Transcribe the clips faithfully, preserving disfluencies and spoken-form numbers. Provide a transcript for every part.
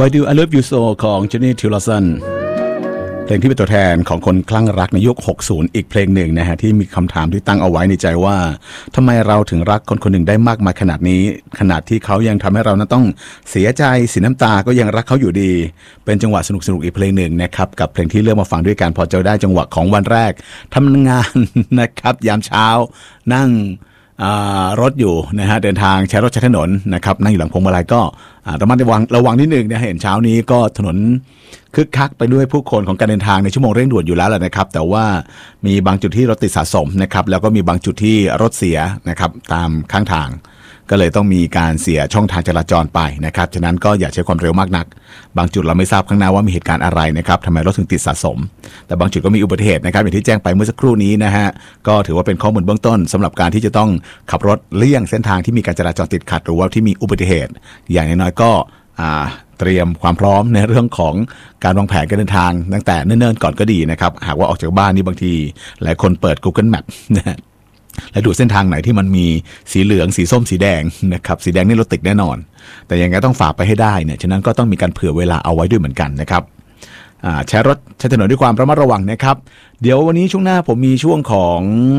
Why Do I Love You So ของ Jenny Tillerson เพลงที่เป็นตัวแทนของคนคลั่งรักในยุคหกสิบอีกเพลงหนึ่งนะฮะที่มีคำถามที่ตั้งเอาไว้ในใจว่าทำไมเราถึงรักคนคนหนึ่งได้มากมายขนาดนี้ขนาดที่เขายังทำให้เรานั้นต้องเสียใจเสียน้ำตาก็ยังรักเขาอยู่ดีเป็นจังหวะสนุกๆอีกเพลงหนึ่งนะครับกับเพลงที่เลือกมาฟังด้วยกันพอจะได้จังหวะของวันแรกทำงานนะครับยามเช้านั่งรถอยู่นะฮะเดินทางใช้รถใช้ถนนนะครับนั่งอยู่หลังพวงมาลัยก็ระมัดระวังระวังนิดนึงนะเห็นเช้านี้ก็ถนนคึกคักไปด้วยผู้คนของการเดินทางในชั่วโมงเร่งด่วนอยู่แล้วแหละนะครับแต่ว่ามีบางจุดที่รถติดสะสมนะครับแล้วก็มีบางจุดที่รถเสียนะครับตามข้างทางก็เลยต้องมีการเสียช่องทางจราจรไปนะครับฉะนั้นก็อย่าใช้ความเร็วมากนักบางจุดเราไม่ทราบข้างหน้าว่ามีเหตุการณ์อะไรนะครับทำไมรถถึงติดสะสมแต่บางจุดก็มีอุบัติเหตุนะครับอย่างที่แจ้งไปเมื่อสักครู่นี้นะฮะก็ถือว่าเป็นข้อมูลเบื้องต้นสำหรับการที่จะต้องขับรถเลี่ยงเส้นทางที่มีการจราจรติดขัดหรือว่าที่มีอุบัติเหตุอย่างน้อยๆก็เตรียมความพร้อมในเรื่องของการวางแผนการเดินทางตั้งแต่เนิ่นๆก่อนก็ดีนะครับหากว่าออกจากบ้านนี่บางทีหลายคนเปิด Google Map นะและดูเส้นทางไหนที่มันมีสีเหลืองสีส้มสีแดงนะครับสีแดงนี่รถติดแน่นอนแต่ยังไงต้องฝ่าไปให้ได้เนี่ยฉะนั้นก็ต้องมีการเผื่อเวลาเอาไว้ด้วยเหมือนกันนะครับใช้รถใช้ถนนด้วยความระมัดระวังนะครับเดี๋ยววันนี้ช่วงหน้าผมมีช่วงของ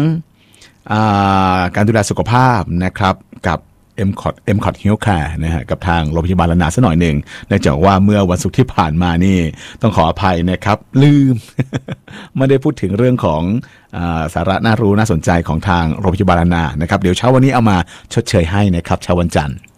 การดูแลสุขภาพนะครับกับ เอ็ม คอท เอ็ม คอท Healthcare นะฮะกับทางโรงพยาบาลละนาสักหน่อยหนึ่งเนื่องจากว่าเมื่อวันศุกร์ที่ผ่านมานี่ต้องขออภัยนะครับลืม ไม่ได้พูดถึงเรื่องของสาระน่ารู้น่าสนใจของทางโรงพยาบาลละนานะครับเดี๋ยวเช้าวันนี้เอามาชดเชยให้นะครับเช้าวันจันทร์